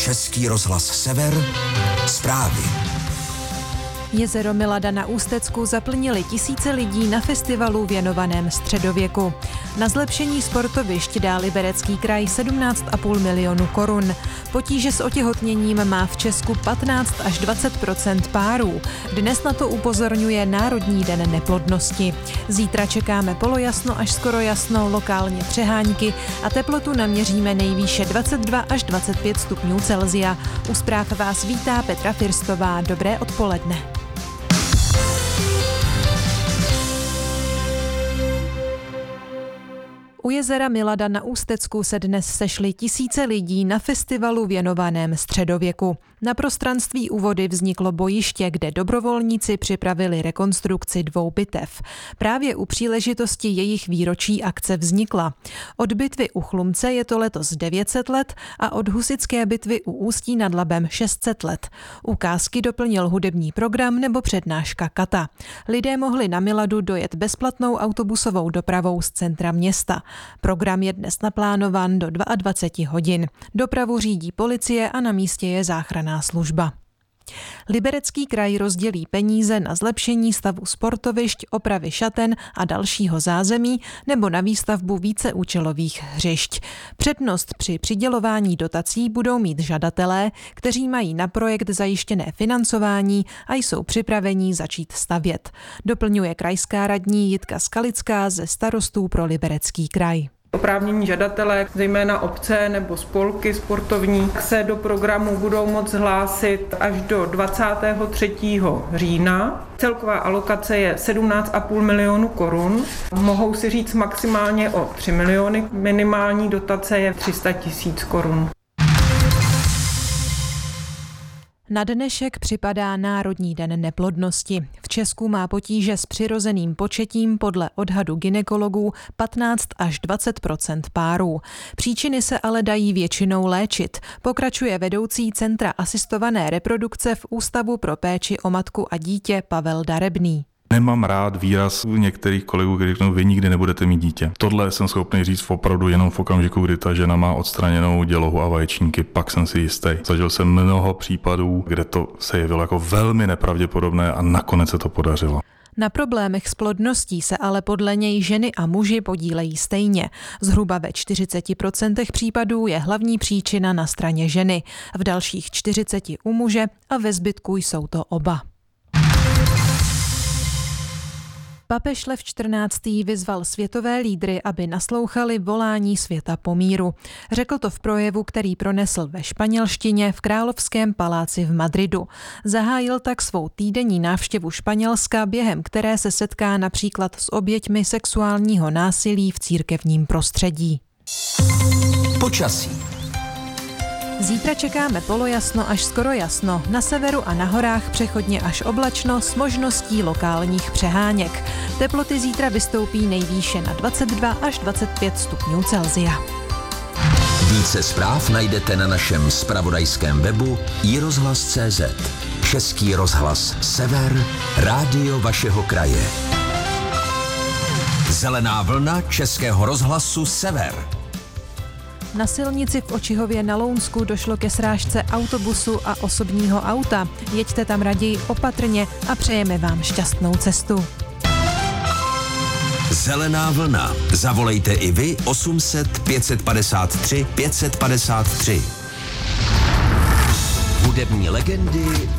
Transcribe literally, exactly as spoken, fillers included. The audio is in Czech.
Český rozhlas Sever, zprávy. Jezero Milada na Ústecku zaplnili tisíce lidí na festivalu věnovaném středověku. Na zlepšení sportovišť dá Liberecký kraj sedmnáct a půl milionu korun. Potíže s otěhotněním má v Česku patnáct až dvacet procent párů. Dnes na to upozorňuje Národní den neplodnosti. Zítra čekáme polojasno až skoro jasno, lokálně přehánky a teplotu naměříme nejvýše dvacet dva až dvacet pět stupňů Celsia. U zpráv vás vítá Petra Firstová. Dobré odpoledne. U jezera Milada na Ústecku se dnes sešly tisíce lidí na festivalu věnovaném středověku. Na prostranství u vody vzniklo bojiště, kde dobrovolníci připravili rekonstrukci dvou bitev. Právě u příležitosti jejich výročí akce vznikla. Od bitvy u Chlumce je to letos devět set let a od husitské bitvy u Ústí nad Labem šest set let. Ukázky doplnil hudební program nebo přednáška kata. Lidé mohli na Miladu dojet bezplatnou autobusovou dopravou z centra města. Program je dnes naplánován do dvacet dva hodin. Dopravu řídí policie a na místě je záchranná služba. Liberecký kraj rozdělí peníze na zlepšení stavu sportovišť, opravy šaten a dalšího zázemí nebo na výstavbu víceúčelových hřišť. Přednost při přidělování dotací budou mít žadatelé, kteří mají na projekt zajištěné financování a jsou připraveni začít stavět. Doplňuje krajská radní Jitka Skalická ze Starostů pro Liberecký kraj. Oprávnění žadatelé, zejména obce nebo spolky sportovní, se do programu budou moct hlásit až do dvacátého třetího října. Celková alokace je sedmnáct a půl milionu korun. Mohou si říct maximálně o tři miliony, minimální dotace je tři sta tisíc korun. Na dnešek připadá Národní den neplodnosti. V Česku má potíže s přirozeným početím podle odhadu gynekologů patnáct až dvacet procent párů. Příčiny se ale dají většinou léčit, pokračuje vedoucí Centra asistované reprodukce v Ústavu pro péči o matku a dítě Pavel Darebný. Nemám rád výraz některých kolegů, kteří řeknou, vy nikdy nebudete mít dítě. Tohle jsem schopný říct opravdu jenom v okamžiku, kdy ta žena má odstraněnou dělohu a vaječníky, pak jsem si jistý. Zažil jsem mnoho případů, kde to se jevilo jako velmi nepravděpodobné a nakonec se to podařilo. Na problémech s plodností se ale podle něj ženy a muži podílejí stejně. Zhruba ve čtyřiceti procentech případů je hlavní příčina na straně ženy, v dalších čtyřiceti u muže a ve zbytku jsou to oba. Papež Lev čtrnáctý vyzval světové lídry, aby naslouchali volání světa po míru. Řekl to v projevu, který pronesl ve španělštině v Královském paláci v Madridu. Zahájil tak svou týdenní návštěvu Španělska, během které se setká například s oběťmi sexuálního násilí v církevním prostředí. Počasí. Zítra čekáme polojasno až skoro jasno, na severu a na horách přechodně až oblačno s možností lokálních přeháněk. Teploty zítra vystoupí nejvýše na dvacet dva až dvacet pět stupňů Celsia. Více zpráv najdete na našem zpravodajském webu i rozhlas tečka cé zet. Český rozhlas Sever, rádio vašeho kraje. Zelená vlna Českého rozhlasu Sever. Na silnici v Očihově na Lounsku došlo ke srážce autobusu a osobního auta. Jeďte tam raději opatrně a přejeme vám šťastnou cestu. Zelená vlna. Zavolejte i vy osm set pět padesát tři pět padesát tři. Hudební legendy